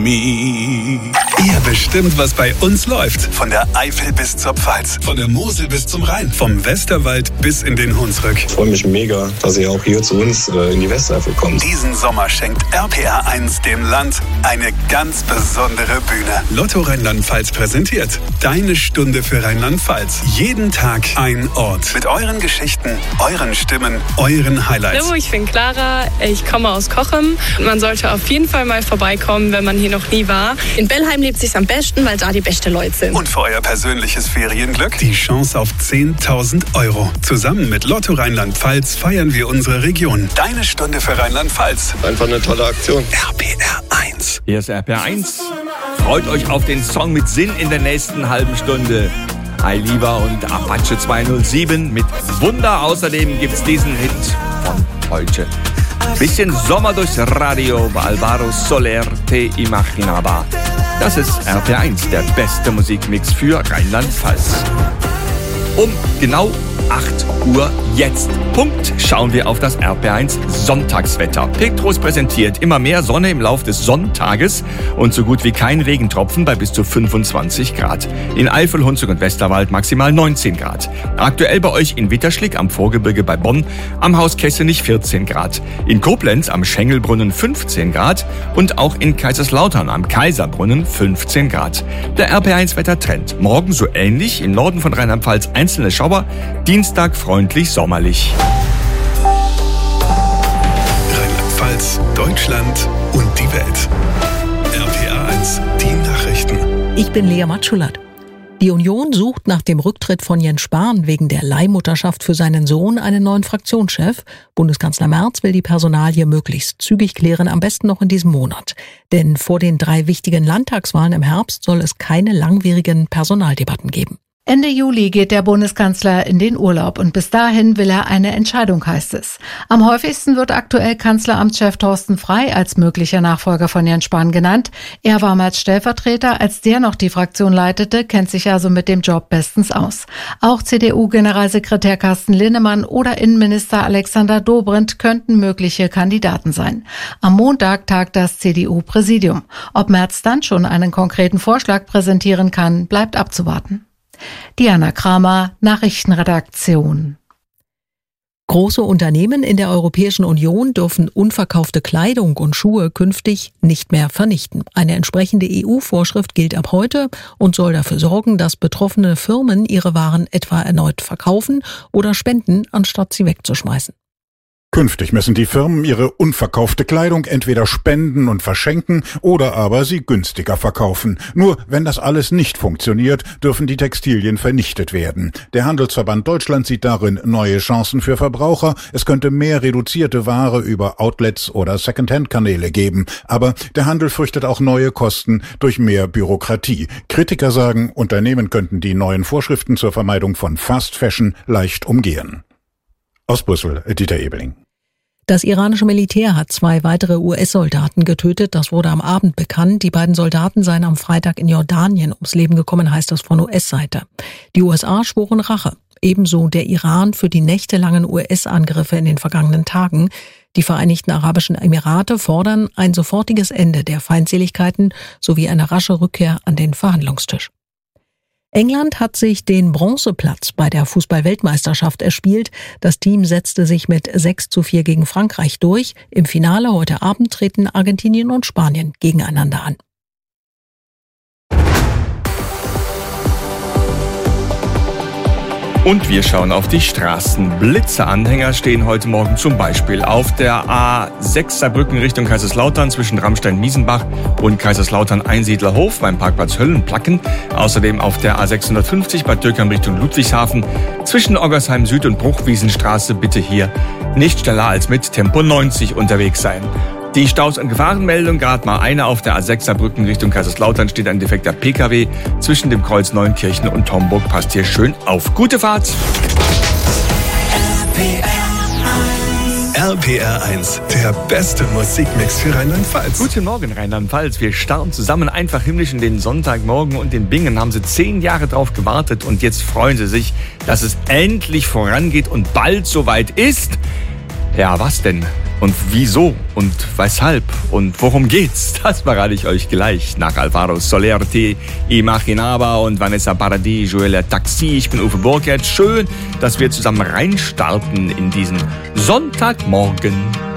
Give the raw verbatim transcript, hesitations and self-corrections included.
me. Ihr bestimmt, was bei uns läuft. Von der Eifel bis zur Pfalz, von der Mosel bis zum Rhein, vom Westerwald bis in den Hunsrück. Ich freue mich mega, dass ihr auch hier zu uns äh, in die Westeifel kommt. Diesen Sommer schenkt R P R eins dem Land eine ganz besondere Bühne. Lotto Rheinland-Pfalz präsentiert Deine Stunde für Rheinland-Pfalz. Jeden Tag ein Ort. Mit euren Geschichten, euren Stimmen, euren Highlights. Hallo, ich bin Clara, ich komme aus Cochem. Man sollte auf jeden Fall mal vorbeikommen, wenn man hier noch nie war. In Bellheim lebt es sich am besten, weil da die besten Leute sind. Und für euer persönliches Ferienglück die Chance auf zehntausend Euro. Zusammen mit Lotto Rheinland-Pfalz feiern wir unsere Region. Deine Stunde für Rheinland-Pfalz. Einfach eine tolle Aktion. R P R eins. Hier ist R P R eins. Freut euch auf den Song mit Sinn in der nächsten halben Stunde. Hi Lieber und Apache zweihundertsieben mit Wunder. Außerdem gibt's diesen Hit von heute. Bisschen Sommer durchs Radio bei Alvaro Soler Te Imaginaba. Das ist R P R eins, der beste Musikmix für Rheinland-Pfalz. Um genau acht Uhr jetzt. Punkt schauen wir auf das R P R eins Sonntagswetter. Petrus präsentiert immer mehr Sonne im Lauf des Sonntages und so gut wie kein Regentropfen bei bis zu fünfundzwanzig Grad. In Eifel, Hunsrück und Westerwald maximal neunzehn Grad. Aktuell bei euch in Witterschlick am Vorgebirge bei Bonn, am Haus Kessenich vierzehn Grad. In Koblenz am Schengelbrunnen fünfzehn Grad und auch in Kaiserslautern am Kaiserbrunnen fünfzehn Grad. Der R P R eins Wettertrend. Morgen so ähnlich, im Norden von Rheinland-Pfalz einzelne Schauer, Dienstag freundlich sommerlich. Rheinland-Pfalz, Deutschland und die Welt. R P R eins, die Nachrichten. Ich bin Lea Matschulat. Die Union sucht nach dem Rücktritt von Jens Spahn wegen der Leihmutterschaft für seinen Sohn einen neuen Fraktionschef. Bundeskanzler Merz will die Personalie möglichst zügig klären, am besten noch in diesem Monat. Denn vor den drei wichtigen Landtagswahlen im Herbst soll es keine langwierigen Personaldebatten geben. Ende Juli geht der Bundeskanzler in den Urlaub und bis dahin will er eine Entscheidung, heißt es. Am häufigsten wird aktuell Kanzleramtschef Thorsten Frey als möglicher Nachfolger von Jens Spahn genannt. Er war mal als Stellvertreter, als der noch die Fraktion leitete, kennt sich also mit dem Job bestens aus. Auch C D U-Generalsekretär Carsten Linnemann oder Innenminister Alexander Dobrindt könnten mögliche Kandidaten sein. Am Montag tagt das C D U-Präsidium. Ob Merz dann schon einen konkreten Vorschlag präsentieren kann, bleibt abzuwarten. Diana Kramer, Nachrichtenredaktion. Große Unternehmen in der Europäischen Union dürfen unverkaufte Kleidung und Schuhe künftig nicht mehr vernichten. Eine entsprechende E U-Vorschrift gilt ab heute und soll dafür sorgen, dass betroffene Firmen ihre Waren etwa erneut verkaufen oder spenden, anstatt sie wegzuschmeißen. Künftig müssen die Firmen ihre unverkaufte Kleidung entweder spenden und verschenken oder aber sie günstiger verkaufen. Nur wenn das alles nicht funktioniert, dürfen die Textilien vernichtet werden. Der Handelsverband Deutschland sieht darin neue Chancen für Verbraucher. Es könnte mehr reduzierte Ware über Outlets oder Secondhand-Kanäle geben. Aber der Handel fürchtet auch neue Kosten durch mehr Bürokratie. Kritiker sagen, Unternehmen könnten die neuen Vorschriften zur Vermeidung von Fast Fashion leicht umgehen. Aus Brüssel, Dieter Ebeling. Das iranische Militär hat zwei weitere U S-Soldaten getötet. Das wurde am Abend bekannt. Die beiden Soldaten seien am Freitag in Jordanien ums Leben gekommen, heißt das von U S-Seite. Die U S A schworen Rache. Ebenso der Iran für die nächtelangen U S-Angriffe in den vergangenen Tagen. Die Vereinigten Arabischen Emirate fordern ein sofortiges Ende der Feindseligkeiten sowie eine rasche Rückkehr an den Verhandlungstisch. England hat sich den Bronzeplatz bei der Fußball-Weltmeisterschaft erspielt. Das Team setzte sich mit sechs zu vier gegen Frankreich durch. Im Finale heute Abend treten Argentinien und Spanien gegeneinander an. Und wir schauen auf die Straßen. Blitzeanhänger stehen heute Morgen zum Beispiel auf der A sechs Saarbrücken Richtung Kaiserslautern zwischen Ramstein-Miesenbach und Kaiserslautern-Einsiedlerhof beim Parkplatz Höllenplacken. Außerdem auf der A sechshundertfünfzig Bad Dürkheim Richtung Ludwigshafen zwischen Oggersheim Süd und Bruchwiesenstraße bitte hier nicht schneller als mit Tempo neunzig unterwegs sein. Die Staus- und Gefahrenmeldung, gerade mal eine auf der A sechs Saarbrücken Richtung Kaiserslautern steht ein defekter P K W zwischen dem Kreuz Neunkirchen und Homburg. Passt hier schön auf. Gute Fahrt! R P R eins, der beste Musikmix für Rheinland-Pfalz. Guten Morgen, Rheinland-Pfalz. Wir starten zusammen einfach himmlisch in den Sonntagmorgen und in Bingen haben sie zehn Jahre drauf gewartet und jetzt freuen sie sich, dass es endlich vorangeht und bald soweit ist. Ja, was denn? Und wieso und weshalb und worum geht's, das verrate ich euch gleich nach Alvaro Soler, Te Imaginaba und Vanessa Paradis, Joella Taxi. Ich bin Uwe Burkert. Schön, dass wir zusammen reinstarten in diesen Sonntagmorgen.